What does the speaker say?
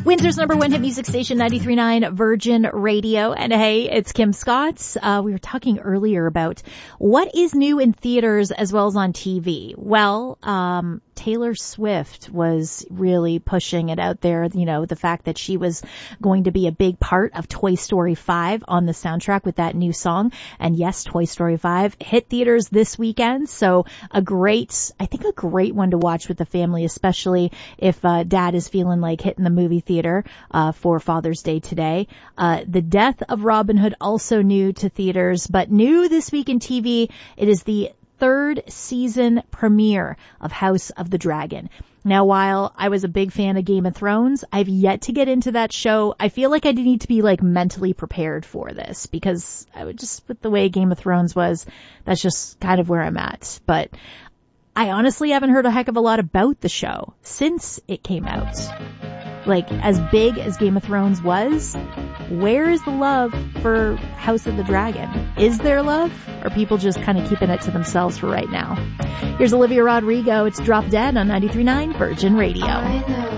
Windsor's number one hit music station, 93.9 Virgin Radio. And hey, it's Kim Scott. We were talking earlier about what is new in theaters as well as on TV. Well, Taylor Swift was really pushing it out there. You know, the fact that she was going to be a big part of Toy Story 5 on the soundtrack with that new song. And yes, Toy Story 5 hit theaters this weekend. So I think a great one to watch with the family, especially if dad is feeling like hitting the movie theater for Father's Day today. The Death of Robin Hood, also new to theaters, but new this week in TV. It is the third season premiere of House of the Dragon. Now, while I was a big fan of Game of Thrones, I've yet to get into that show. I feel like I need to be like mentally prepared for this because I would just, with the way Game of Thrones was, that's just kind of where I'm at. But I honestly haven't heard a heck of a lot about the show since it came out. Like, as big as Game of Thrones was, where is the love for House of the Dragon? Is there love? Or are people just kind of keeping it to themselves for right now? Here's Olivia Rodrigo. It's Drop Dead on 93.9 Virgin Radio.